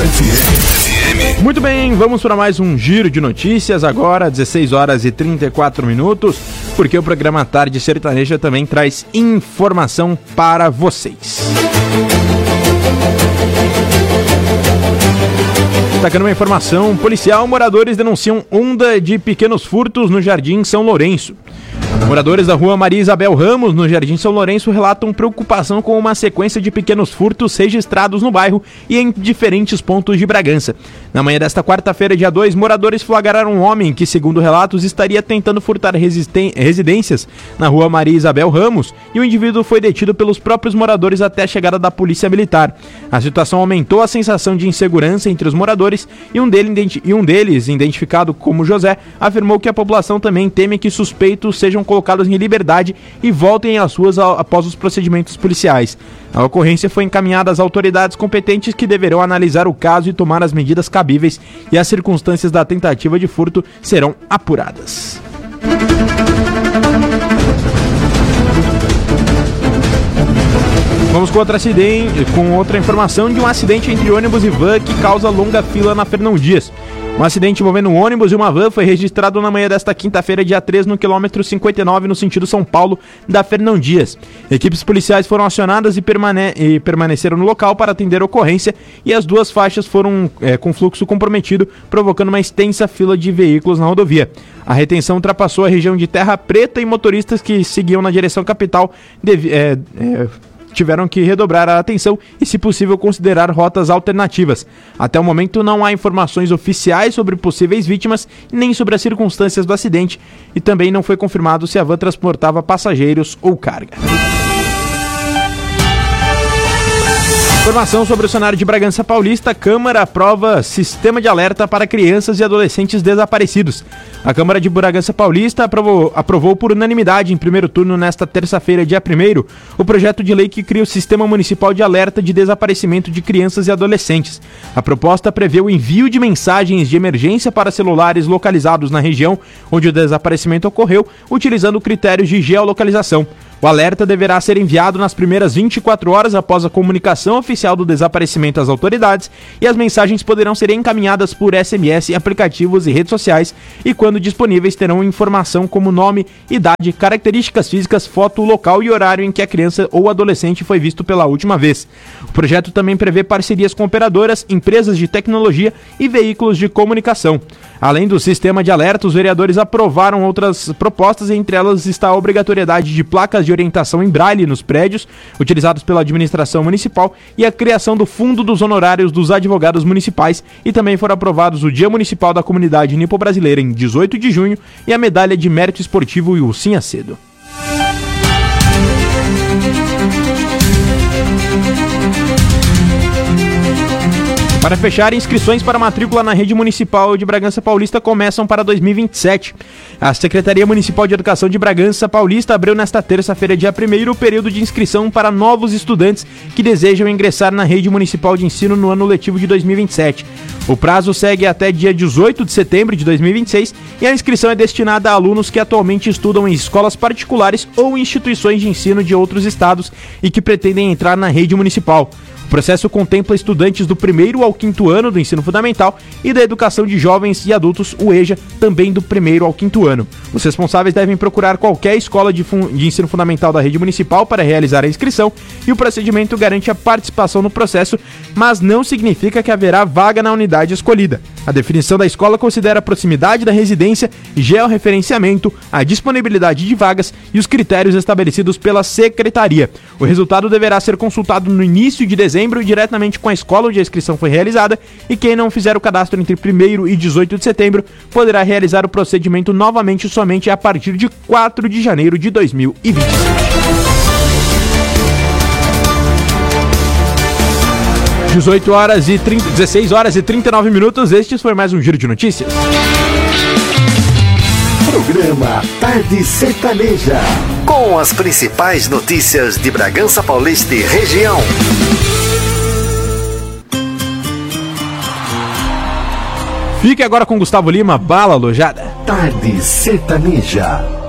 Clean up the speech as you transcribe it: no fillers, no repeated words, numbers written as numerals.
FM. Muito bem, vamos para mais um giro de notícias agora, 16 horas e 34 minutos, porque o programa Tarde Sertaneja também traz informação para vocês. Destacando uma informação policial, moradores denunciam onda de pequenos furtos no Jardim São Lourenço. Moradores da rua Maria Isabel Ramos, no Jardim São Lourenço, relatam preocupação com uma sequência de pequenos furtos registrados no bairro e em diferentes pontos de Bragança. Na manhã desta quarta-feira, dia 2, moradores flagraram um homem que, segundo relatos, estaria tentando furtar residências na rua Maria Isabel Ramos, e o indivíduo foi detido pelos próprios moradores até a chegada da polícia militar. A situação aumentou a sensação de insegurança entre os moradores e um deles, identificado como José, afirmou que a população também teme que suspeitos sejam colocados em liberdade e voltem às ruas após os procedimentos policiais. A ocorrência foi encaminhada às autoridades competentes, que deverão analisar o caso e tomar as medidas cabíveis, e as circunstâncias da tentativa de furto serão apuradas. Vamos com outra informação de um acidente entre ônibus e van que causa longa fila na Fernão Dias. Um acidente envolvendo um ônibus e uma van foi registrado na manhã desta quinta-feira, dia 3, no quilômetro 59, no sentido São Paulo, da Fernão Dias. Equipes policiais foram acionadas e permaneceram no local para atender a ocorrência, e as duas faixas foram com fluxo comprometido, provocando uma extensa fila de veículos na rodovia. A retenção ultrapassou a região de Terra Preta, e motoristas que seguiam na direção capital tiveram que redobrar a atenção e, se possível, considerar rotas alternativas. Até o momento não há informações oficiais sobre possíveis vítimas, nem sobre as circunstâncias do acidente, e também não foi confirmado se a van transportava passageiros ou carga. Informação sobre o cenário de Bragança Paulista. Câmara aprova sistema de alerta para crianças e adolescentes desaparecidos. A Câmara de Bragança Paulista aprovou por unanimidade em primeiro turno nesta terça-feira, dia 1º, o projeto de lei que cria o Sistema Municipal de Alerta de Desaparecimento de Crianças e Adolescentes. A proposta prevê o envio de mensagens de emergência para celulares localizados na região onde o desaparecimento ocorreu, utilizando critérios de geolocalização. O alerta deverá ser enviado nas primeiras 24 horas após a comunicação oficial do desaparecimento às autoridades, e as mensagens poderão ser encaminhadas por SMS, aplicativos e redes sociais, e quando disponíveis terão informação como nome, idade, características físicas, foto, local e horário em que a criança ou adolescente foi visto pela última vez. O projeto também prevê parcerias com operadoras, empresas de tecnologia e veículos de comunicação. Além do sistema de alerta, os vereadores aprovaram outras propostas, entre elas está a obrigatoriedade de placas de orientação em braille nos prédios utilizados pela administração municipal e a criação do Fundo dos Honorários dos Advogados Municipais, e também foram aprovados o Dia Municipal da Comunidade Nipo-Brasileira em 18 de junho e a Medalha de Mérito Esportivo Ilcinha Cedo. Para fechar, inscrições para matrícula na rede municipal de Bragança Paulista começam para 2027. A Secretaria Municipal de Educação de Bragança Paulista abriu nesta terça-feira, dia 1º, o período de inscrição para novos estudantes que desejam ingressar na rede municipal de ensino no ano letivo de 2027. O prazo segue até dia 18 de setembro de 2026 e a inscrição é destinada a alunos que atualmente estudam em escolas particulares ou instituições de ensino de outros estados e que pretendem entrar na rede municipal. O processo contempla estudantes do 1º ao 5º ano do ensino fundamental e da educação de jovens e adultos, o EJA, também do 1º ao 5º ano. Os responsáveis devem procurar qualquer escola de ensino fundamental da rede municipal para realizar a inscrição, e o procedimento garante a participação no processo, mas não significa que haverá vaga na unidade escolhida. A definição da escola considera a proximidade da residência, georreferenciamento, a disponibilidade de vagas e os critérios estabelecidos pela Secretaria. O resultado deverá ser consultado no início de dezembro diretamente com a escola onde a inscrição foi realizada, e quem não fizer o cadastro entre 1º e 18 de setembro poderá realizar o procedimento novamente somente a partir de 4 de janeiro de 2027. 16 horas e 39 minutos, este foi mais um Giro de Notícias. Programa Tarde Sertaneja, com as principais notícias de Bragança Paulista e região. Fique agora com Gustavo Lima, Bala Alojada. Tarde Sertaneja.